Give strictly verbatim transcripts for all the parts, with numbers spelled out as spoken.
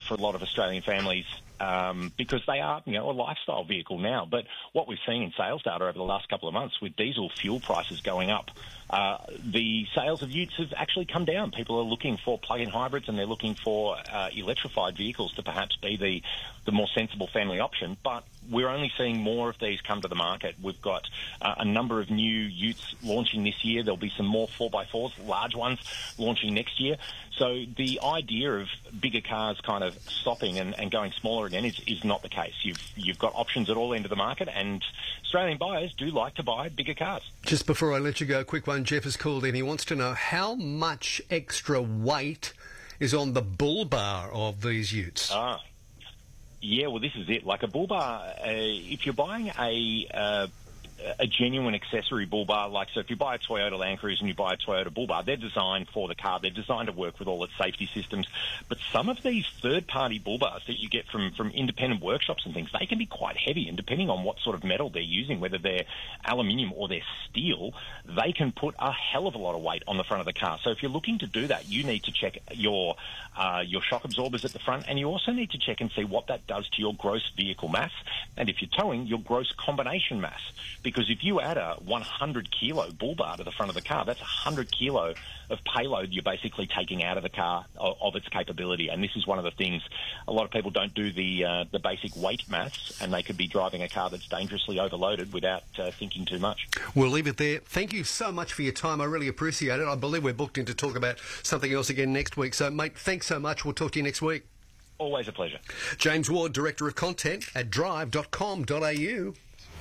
for a lot of Australian families um, because they are, you know, a lifestyle vehicle now. But what we've seen in sales data over the last couple of months with diesel fuel prices going up, uh, the sales of utes have actually come down. People are looking for plug-in hybrids and they're looking for uh, electrified vehicles to perhaps be the, the more sensible family option. But we're only seeing more of these come to the market. We've got uh, a number of new utes launching this year. There'll be some more four by fours, large ones, launching next year. So the idea of bigger cars kind of stopping and, and going smaller again is, is not the case. You've you've got options at all ends of the market, and Australian buyers do like to buy bigger cars. Just before I let you go, a quick one. Jeff has called in. He wants to know how much extra weight is on the bull bar of these utes. Ah, yeah, well, this is it. Like a bull bar, uh, if you're buying a... Uh, a genuine accessory bull bar, like, so if you buy a Toyota Land Cruiser and you buy a Toyota bull bar, they're designed for the car. They're designed to work with all its safety systems. But some of these third-party bull bars that you get from, from independent workshops and things, they can be quite heavy. And depending on what sort of metal they're using, whether they're aluminium or they're steel, they can put a hell of a lot of weight on the front of the car. So if you're looking to do that, you need to check your uh, your shock absorbers at the front, and you also need to check and see what that does to your gross vehicle mass. And if you're towing, your gross combination mass. Because if you add a one hundred kilo bull bar to the front of the car, that's one hundred kilo of payload you're basically taking out of the car of, of its capability. And this is one of the things a lot of people don't do the uh, the basic weight maths, and they could be driving a car that's dangerously overloaded without uh, thinking too much. We'll leave it there. Thank you so much for your time. I really appreciate it. I believe we're booked in to talk about something else again next week. So, mate, thanks so much. We'll talk to you next week. Always a pleasure. James Ward, Director of Content at drive dot com dot a u.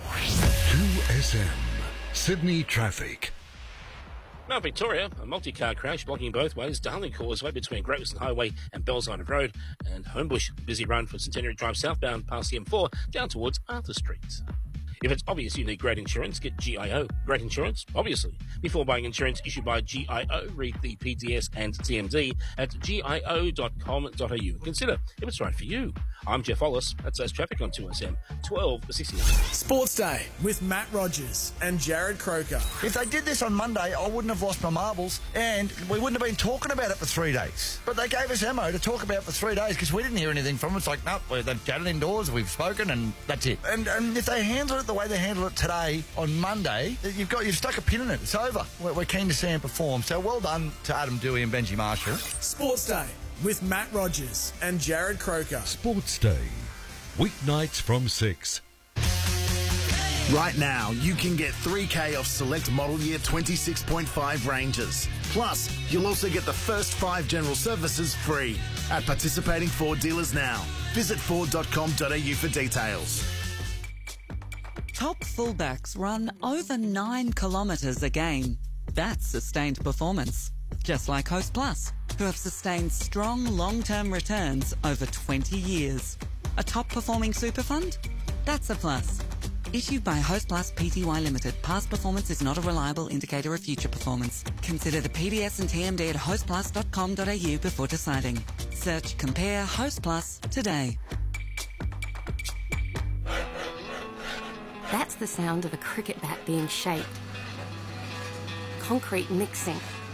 two S M Sydney traffic. Now, Victoria, a multi-car crash blocking both ways. Darling Causeway between Great Western Highway and Bellside Road, and Homebush, busy run from Centenary Drive southbound past the M four down towards Arthur Street. If it's obvious you need great insurance, get G I O. Great insurance? Obviously. Before buying insurance issued by G I O, read the P D S and T M D at G I O dot com dot a u. Consider if it's right for you. I'm Jeff Ollis. That's us traffic on two S M twelve sixty-nine. Sports Day with Matt Rogers and Jared Croker. If they did this on Monday, I wouldn't have lost my marbles, and we wouldn't have been talking about it for three days. But they gave us ammo to talk about for three days because we didn't hear anything from them. It's like, nope, they've chatted indoors, we've spoken, and that's it. And, and if they handle it the way they handle it today on Monday, you've got you've stuck a pin in it. It's over. We're, we're keen to see him perform. So well done to Adam Dewey and Benji Marshall. Sports Day with Matt Rogers and Jared Croker. Sports Day, weeknights from six. Right now, you can get three K off select model year twenty-six point five Rangers. Plus, you'll also get the first five general services free at participating Ford dealers now. Visit ford dot com dot a u for details. Top fullbacks run over nine kilometres a game. That's sustained performance. Just like Host Plus, who have sustained strong long-term returns over twenty years. A top-performing super fund? That's a plus. Issued by Host Plus Pty Limited. Past performance is not a reliable indicator of future performance. Consider the P D S and T M D at host plus dot com dot a u before deciding. Search Compare Host Plus today. That's the sound of a cricket bat being shaped. Concrete mixing.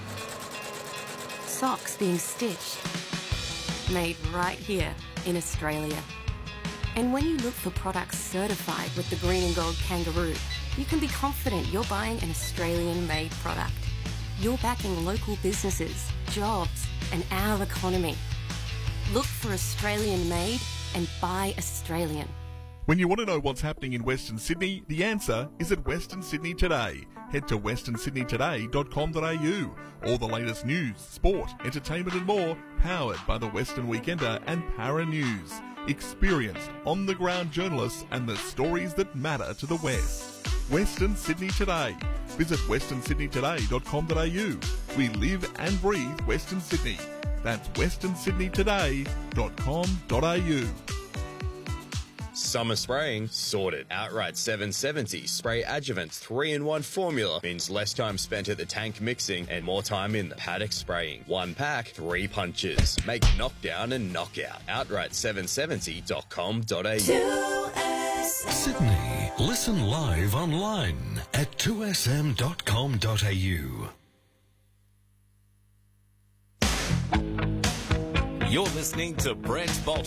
Socks being stitched. Made right here in Australia. And when you look for products certified with the green and gold kangaroo, you can be confident you're buying an Australian-made product. You're backing local businesses, jobs, and our economy. Look for Australian-made and buy Australian. When you want to know what's happening in Western Sydney, the answer is at Western Sydney Today. Head to western sydney today dot com dot a u. All the latest news, sport, entertainment and more, powered by the Western Weekender and Para News. Experienced, on-the-ground journalists and the stories that matter to the West. Western Sydney Today. Visit western sydney today dot com dot a u. We live and breathe Western Sydney. That's western sydney today dot com dot a u. Summer spraying sorted. Outright seven seventy Spray Adjuvant three in one formula means less time spent at the tank mixing and more time in the paddock spraying. One pack, three punches. Make knockdown and knockout. Outright seven seventy dot com dot a u. Sydney. Listen live online at two s m dot com dot a u. You're listening to Brent Bolt.